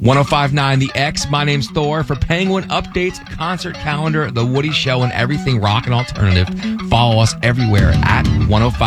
1059 The X. My name's Thor. For Penguin updates, concert calendar, The Woody Show, and everything rock and alternative, follow us everywhere at 105.